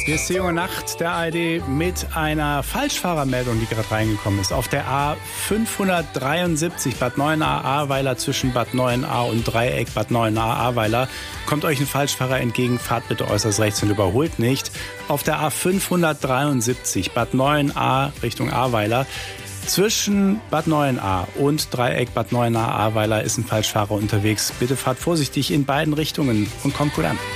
Hier ist die junge Nacht der ARD mit einer Falschfahrermeldung, die gerade reingekommen ist. Auf der A573 Bad Neuenahr-Ahrweiler zwischen Bad Neuenahr und Dreieck Bad Neuenahr-Ahrweiler kommt euch ein Falschfahrer entgegen. Fahrt bitte äußerst rechts und überholt nicht. Auf der A573 Bad Neuenahr Richtung Ahrweiler zwischen Bad Neuenahr und Dreieck Bad Neuenahr-Ahrweiler ist ein Falschfahrer unterwegs. Bitte fahrt vorsichtig in beiden Richtungen und kommt gut an.